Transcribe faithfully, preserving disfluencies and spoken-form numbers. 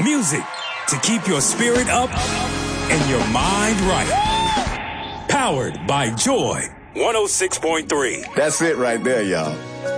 Music to keep your spirit up and your mind right. Powered by Joy one oh six point three. That's it right there, y'all.